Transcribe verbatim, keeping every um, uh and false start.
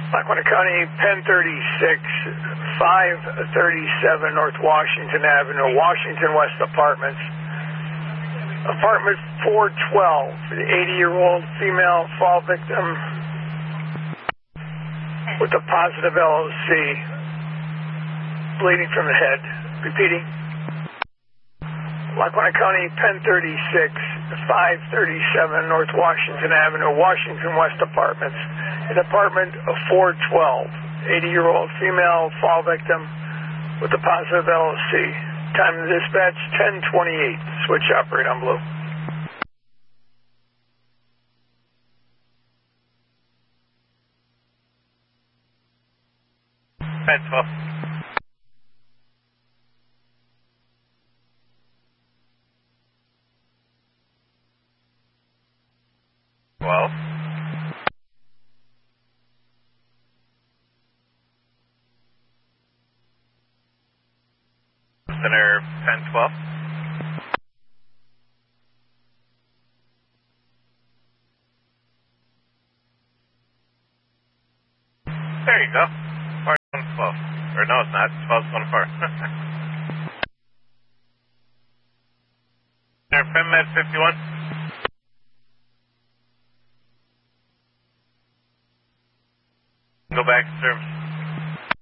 Lackawanna County, Penn thirty-six, five thirty-seven North Washington Avenue, Washington West Apartments. Apartment four twelve, the eighty-year-old female fall victim with a positive L O C, bleeding from the head. Repeating. Lackawanna County, Penn thirty-six, five thirty-seven North Washington Avenue, Washington West Apartments. An apartment of four twelve, eighty-year-old female fall victim with a positive L O C. Time to dispatch, ten twenty-eight. Switch operate on blue. ten twelve. twelve. Center ten twelve. There you go. Or twelve. Or no, it's not. twelve's one far. Center FemMed fifty-one. Go back to service